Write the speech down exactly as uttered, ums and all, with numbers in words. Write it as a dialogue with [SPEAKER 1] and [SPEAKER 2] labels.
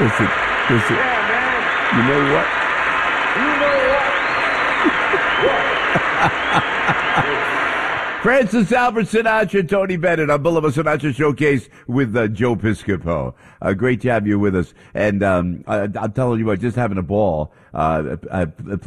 [SPEAKER 1] Listen, listen.
[SPEAKER 2] Yeah, man.
[SPEAKER 1] You know what?
[SPEAKER 2] You know what?
[SPEAKER 1] Francis Albert Sinatra, Tony Bennett on Boulevard Sinatra Showcase with uh, Joe Piscopo. Uh, great to have you with us. And um, I, I'm telling you what, just having a ball. Uh, uh,